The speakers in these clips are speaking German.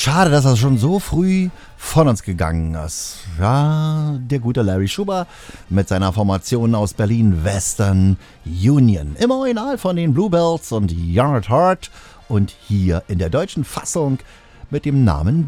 Schade, dass er schon so früh von uns gegangen ist. Ja, der gute Larry Schuber mit seiner Formation aus Berlin Western Union. Im Original von den Bluebells und Young at Heart und hier in der deutschen Fassung mit dem Namen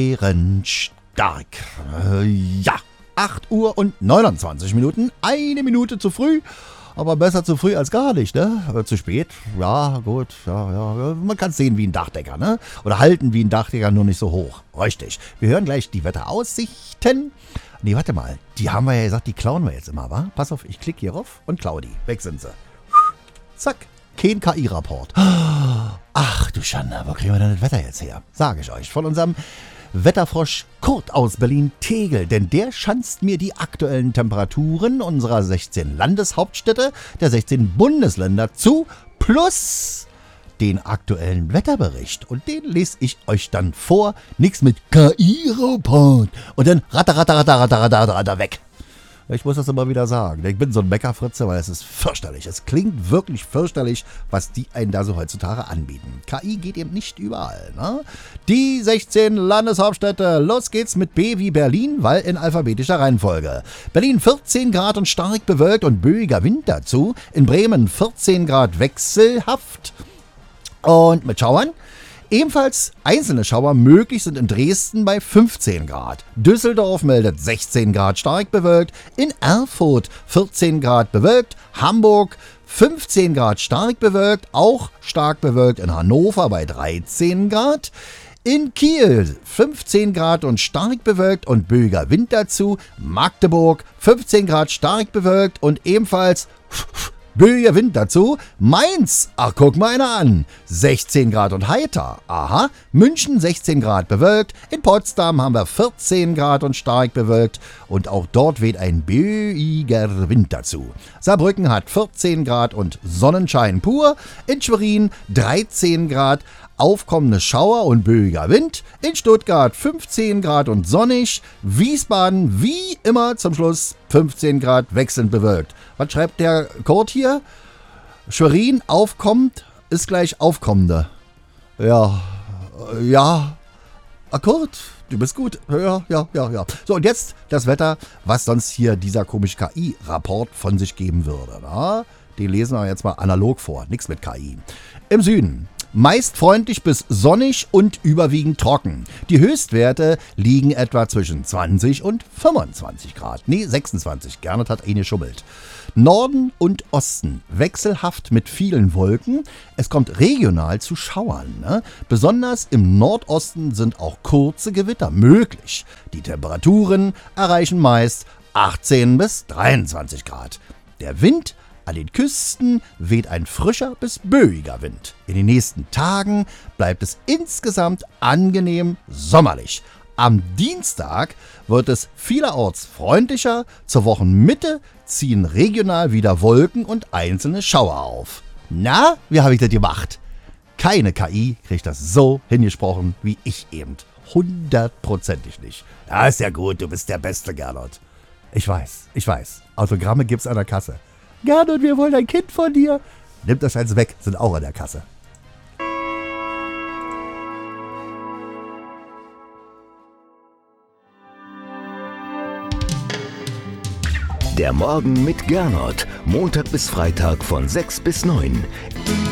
Bärenstark. Ja, 8 Uhr und 29 Minuten, eine Minute zu früh. Aber besser zu früh als gar nicht, ne? Zu spät, ja, gut, ja. Man kann es sehen wie ein Dachdecker, ne? Oder halten wie ein Dachdecker, nur nicht so hoch. Richtig. Wir hören gleich die Wetteraussichten. Nee, warte mal. Die haben wir ja gesagt, die klauen wir jetzt immer, wa? Pass auf, ich klicke hier rauf und klau die. Weg sind sie. Zack. Kein KI-Rapport. Ach du Schande, wo kriegen wir denn das Wetter jetzt her? Sage ich euch. Von unserem Wetterfrosch Kurt aus Berlin-Tegel, denn der schanzt mir die aktuellen Temperaturen unserer 16 Landeshauptstädte, der 16 Bundesländer zu, plus den aktuellen Wetterbericht. Und den lese ich euch dann vor. Nix mit KI-Rapport. Und dann ratter, weg. Ich muss das immer wieder sagen. Ich bin so ein Bäckerfritze, weil es ist fürchterlich. Es klingt wirklich fürchterlich, was die einen da so heutzutage anbieten. KI geht eben nicht überall, ne? Die 16 Landeshauptstädte. Los geht's mit B wie Berlin, weil in alphabetischer Reihenfolge. Berlin 14 Grad und stark bewölkt und böiger Wind dazu. In Bremen 14 Grad wechselhaft und mit Schauern. Ebenfalls einzelne Schauer möglich sind in Dresden bei 15 Grad. Düsseldorf meldet 16 Grad stark bewölkt. In Erfurt 14 Grad bewölkt. Hamburg 15 Grad stark bewölkt. Auch stark bewölkt in Hannover bei 13 Grad. In Kiel 15 Grad und stark bewölkt und böiger Wind dazu. Magdeburg 15 Grad stark bewölkt und ebenfalls böiger Wind dazu. Mainz, ach guck mal einer an, 16 Grad und heiter. Aha, München 16 Grad bewölkt. In Potsdam haben wir 14 Grad und stark bewölkt. Und auch dort weht ein böiger Wind dazu. Saarbrücken hat 14 Grad und Sonnenschein pur. In Schwerin 13 Grad. Aufkommende Schauer und böiger Wind. In Stuttgart 15 Grad und sonnig. Wiesbaden wie immer zum Schluss 15 Grad wechselnd bewölkt. Was schreibt der Kurt hier? Schwerin aufkommt ist gleich aufkommende. Ja. Kurt, du bist gut. Ja. So, und jetzt das Wetter, was sonst hier dieser komische KI-Rapport von sich geben würde. Na? Den lesen wir jetzt mal analog vor. Nichts mit KI. Im Süden. Meist freundlich bis sonnig und überwiegend trocken. Die Höchstwerte liegen etwa zwischen 20 und 25 Grad. Nee, 26. Gernot hat eine schummelt. Norden und Osten wechselhaft mit vielen Wolken. Es kommt regional zu Schauern. Ne? Besonders im Nordosten sind auch kurze Gewitter möglich. Die Temperaturen erreichen meist 18 bis 23 Grad. Der Wind an den Küsten weht ein frischer bis böiger Wind. In den nächsten Tagen bleibt es insgesamt angenehm sommerlich. Am Dienstag wird es vielerorts freundlicher. Zur Wochenmitte ziehen regional wieder Wolken und einzelne Schauer auf. Na, wie habe ich das gemacht? Keine KI kriegt das so hingesprochen wie ich eben. 100%ig nicht. Ja, ist ja gut, du bist der Beste, Gernot. Ich weiß. Autogramme gibt's an der Kasse. Gernot, wir wollen ein Kind von dir. Nimmt das eins weg, sind auch an der Kasse. Der Morgen mit Gernot. Montag bis Freitag von 6 bis 9.